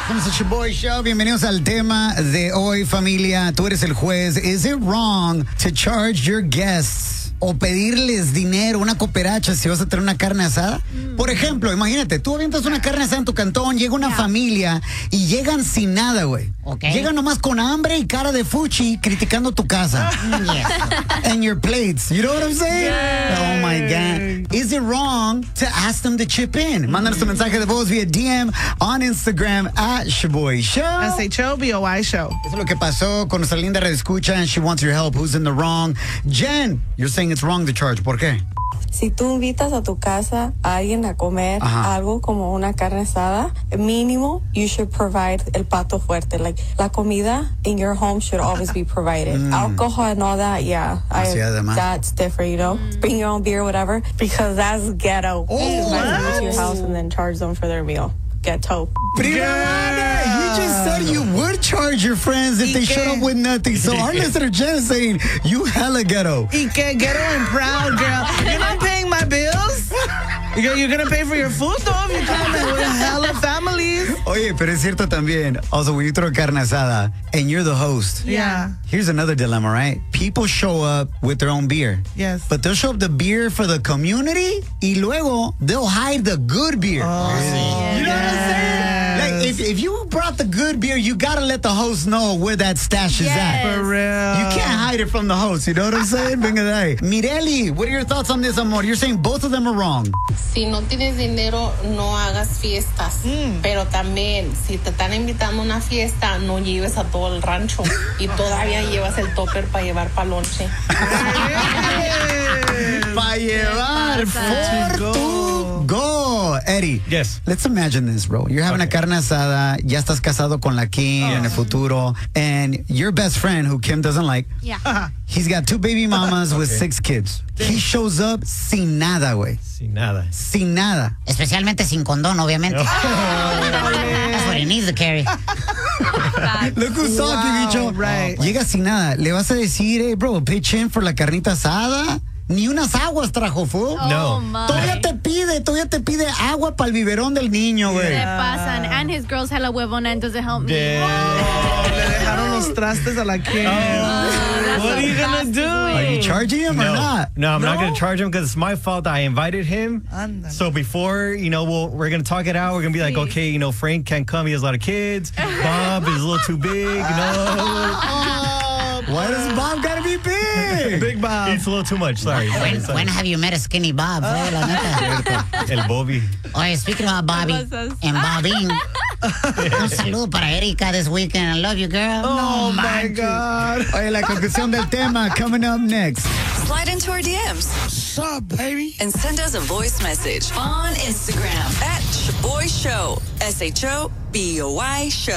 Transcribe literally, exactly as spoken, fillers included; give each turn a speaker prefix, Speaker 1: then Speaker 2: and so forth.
Speaker 1: Somos el Shaboy Show. Bienvenidos al tema de hoy, familia. Tú eres el juez. Is it wrong to charge your guests o pedirles dinero, una cooperacha, si vas a tener una carne asada? Mm. Por ejemplo, imagínate, tú avientas una carne asada en tu cantón, llega una yeah. familia y llegan sin nada, güey. Okay. Llegan nomás con hambre y cara de fuchi criticando tu casa. Yes. And your plates. You know what I'm saying? Yes. Oh, my God. Is it wrong to ask them to chip in? Mándanos tu mensaje de voz vía D M on Instagram at Shaboy Show.
Speaker 2: S H O B O Y Show.
Speaker 1: Eso es lo que pasó con nuestra linda redescucha, and she wants your help. Who's in the wrong? Jen, you're saying it's wrong to charge. ¿Por qué?
Speaker 3: Si tú invitas a tu casa a alguien a comer Ajá. algo como una carne asada, mínimo, you should provide el plato fuerte. Like, la comida in your home should always be provided. Mm. Alcohol and all that, yeah. I, that's different, you know? Mm. Bring your own beer, whatever, because that's ghetto. Oh, invite them to your house and then charge them for their meal. Ghetto.
Speaker 1: Yeah. You just said you would charge your friends if y they que, showed up with nothing. So our listener Jen is saying you hella ghetto.
Speaker 2: Y que ghetto and proud, girl. You're not paying my bills. You're, you're gonna pay for your food though if you come with hella families.
Speaker 1: Oye, pero es cierto también. Also, when you throw carne asada and you're the host.
Speaker 2: Yeah.
Speaker 1: Here's another dilemma, right? People show up with their own beer.
Speaker 2: Yes.
Speaker 1: But they'll show up the beer for the community y luego they'll hide the good beer.
Speaker 2: Oh,
Speaker 1: you know what I'm saying? Like, if, if you brought the good beer, you gotta let the host know where that stash
Speaker 2: yes.
Speaker 1: is at.
Speaker 2: For real.
Speaker 1: You can't hide it from the host. You know what I'm saying? Venga de ahí. Mireli, what are your thoughts on this, amor? You're saying both of them are wrong.
Speaker 4: Si no tienes dinero, no hagas fiestas. Mm. Pero también, si te están invitando a una fiesta, no lleves a todo el rancho. Y todavía llevas el topper para llevar pa' lonche.
Speaker 1: Para llevar for tu go. Eddie.
Speaker 5: Yes.
Speaker 1: Let's imagine this, bro. You're having okay. a carne asada, ya estás casado con la Kim oh. en el futuro, and your best friend, who Kim doesn't like,
Speaker 6: yeah.
Speaker 1: he's got two baby mamas okay. with six kids. He shows up sin nada, güey.
Speaker 5: Sin nada.
Speaker 1: Sin nada.
Speaker 6: Especialmente sin condón, obviamente. Oh, that's what he needs to carry.
Speaker 1: Look who's talking, wow, bicho.
Speaker 2: Right.
Speaker 1: Llega sin nada. Le vas a decir, hey, bro, pitch in for la carnita asada. Ni unas aguas trajo, fool.
Speaker 5: Oh, no.
Speaker 6: My.
Speaker 1: Todavía te pide, todavía te pide agua para el biberón del niño, güey.
Speaker 7: Se pasan. And his girl's hella huevona, entonces help me.
Speaker 5: Yeah.
Speaker 2: Oh, le dejaron los trastes a la Kim.
Speaker 5: Oh, what are you gonna do?
Speaker 1: Are you charging him
Speaker 5: no.
Speaker 1: or not?
Speaker 5: No, I'm
Speaker 2: no?
Speaker 5: not gonna charge him because it's my fault. I invited him.
Speaker 2: Andale.
Speaker 5: So before, you know, we'll, we're gonna talk it out. We're gonna be like, okay, you know, Frank can't come. He has a lot of kids. Bob is a little too big, you know.
Speaker 1: Why does Bob gotta be big?
Speaker 5: Big Bob. It's a little too much. Sorry.
Speaker 6: When,
Speaker 5: sorry.
Speaker 6: when have you met a skinny Bob? Oh. La neta.
Speaker 5: El Bobby.
Speaker 6: Oye, speaking about Bobby and Bobbing, un saludo para Erika this weekend. I love you, girl.
Speaker 2: Oh,
Speaker 6: no,
Speaker 2: my God.
Speaker 1: Oye, la conclusión del tema coming up next.
Speaker 8: Slide into our D Ms.
Speaker 1: What's up, baby?
Speaker 8: And send us a voice message on Instagram at Shaboy Show. S H O B O Y Show.